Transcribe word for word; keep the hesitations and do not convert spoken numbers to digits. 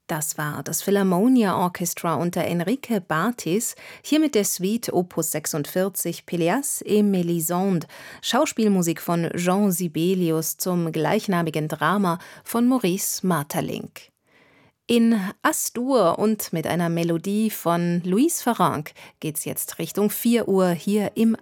Das war das Philharmonia Orchestra unter Enrique Bartis, hier mit der Suite Opus sechsundvierzig Pelléas et Mélisande, Schauspielmusik von Jean Sibelius zum gleichnamigen Drama von Maurice Maeterlinck. In As-Dur und mit einer Melodie von Louise Farrenc geht's jetzt Richtung vier Uhr hier im